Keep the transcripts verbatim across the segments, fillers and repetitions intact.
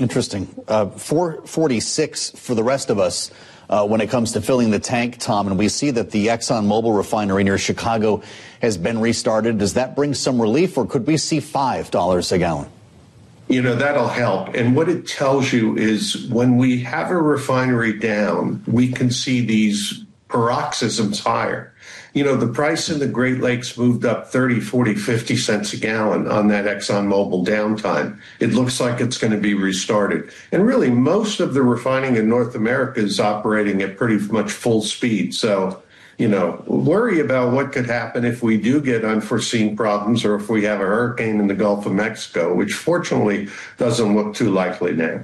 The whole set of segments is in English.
Interesting. Uh, four forty-six for the rest of us uh, when it comes to filling the tank, Tom. And we see that the ExxonMobil refinery near Chicago has been restarted. Does that bring some relief, or could we see five dollars a gallon? You know, that'll help. And what it tells you is when we have a refinery down, we can see these paroxysms higher. You know, the price in the Great Lakes moved up thirty, forty, fifty cents a gallon on that ExxonMobil downtime. It looks like it's going to be restarted. And really, most of the refining in North America is operating at pretty much full speed. So, you know, worry about what could happen if we do get unforeseen problems or if we have a hurricane in the Gulf of Mexico, which fortunately doesn't look too likely now.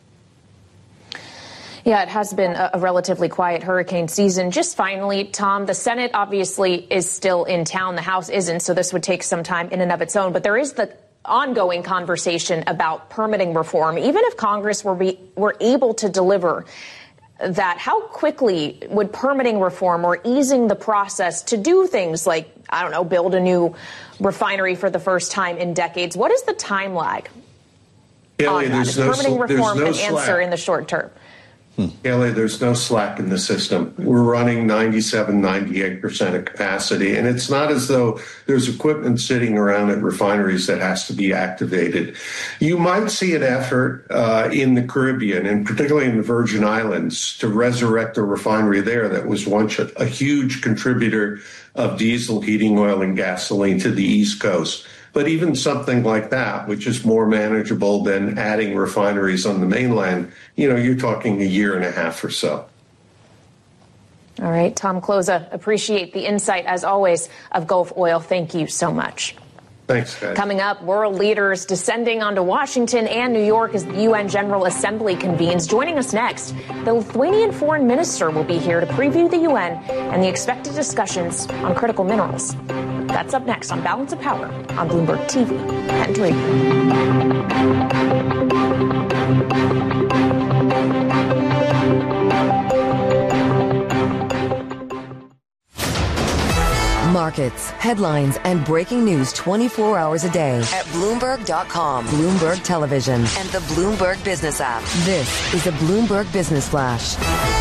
Yeah, it has been a relatively quiet hurricane season. Just finally, Tom, the Senate obviously is still in town. The House isn't, so this would take some time in and of its own. But there is the ongoing conversation about permitting reform. Even if Congress were, be, were able to deliver that, how quickly would permitting reform or easing the process to do things like, I don't know, build a new refinery for the first time in decades? What is the time lag Kelly, on that? Is no, permitting reform no an slack. answer in the short term? Hmm. Kelly, there's no slack in the system. We're running ninety-seven, ninety-eight percent of capacity, and it's not as though there's equipment sitting around at refineries that has to be activated. You might see an effort uh, in the Caribbean, and particularly in the Virgin Islands, to resurrect a refinery there that was once a, a huge contributor of diesel, heating oil, and gasoline to the East Coast. But even something like that, which is more manageable than adding refineries on the mainland, you know, you're talking a year and a half or so. All right. Tom Kloza, appreciate the insight, as always, of Gulf Oil. Thank you so much. Thanks, guys. Coming up, world leaders descending onto Washington and New York as the U N General Assembly convenes. Joining us next, the Lithuanian foreign minister will be here to preview the U N and the expected discussions on critical minerals. That's up next on Balance of Power on Bloomberg T V and Radio. Markets, headlines, and breaking news twenty-four hours a day at Bloomberg dot com, Bloomberg Television, and the Bloomberg Business app. This is the Bloomberg Business Flash.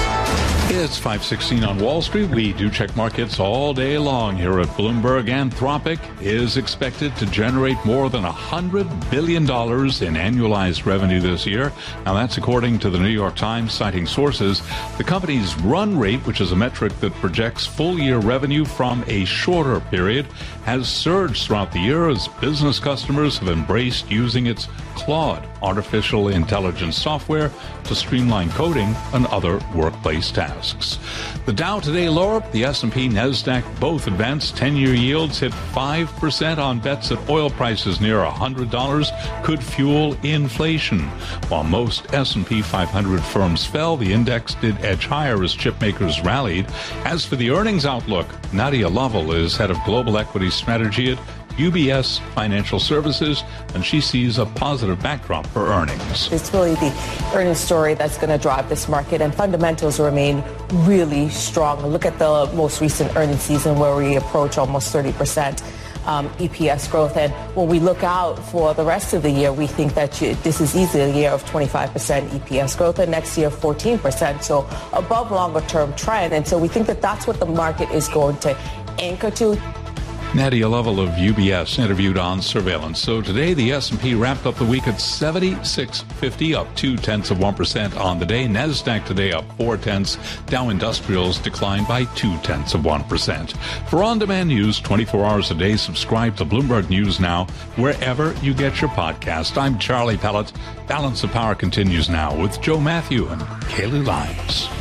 It's five sixteen on Wall Street. We do check markets all day long here at Bloomberg. Anthropic is expected to generate more than one hundred billion dollars in annualized revenue this year. Now, that's according to the New York Times, citing sources. The company's run rate, which is a metric that projects full-year revenue from a shorter period, has surged throughout the year as business customers have embraced using its Claude artificial intelligence software to streamline coding and other workplace tasks. The Dow today lower, the S and P, NASDAQ both advanced. ten-year yields hit five percent on bets that oil prices near one hundred dollars could fuel inflation. While most S and P five hundred firms fell, the index did edge higher as chip makers rallied. As for the earnings outlook, Nadia Lovell is head of global equity strategy at U B S Financial Services, and she sees a positive backdrop for earnings. It's really the earnings story that's going to drive this market, and fundamentals remain really strong. Look at the most recent earnings season where we approach almost thirty percent um, E P S growth. And when we look out for the rest of the year, we think that you, this is easily a year of twenty-five percent E P S growth, and next year fourteen percent. So above longer term trend. And so we think that that's what the market is going to anchor to. Nadia Lovell of U B S interviewed on surveillance. So today the S and P wrapped up the week at seventy-six fifty, up two tenths of one percent on the day. NASDAQ today up four tenths. Dow Industrials declined by two tenths of one percent. For on-demand news twenty-four hours a day, subscribe to Bloomberg News Now wherever you get your podcast. I'm Charlie Pellet. Balance of Power continues now with Joe Matthew and Kaylee Lyons.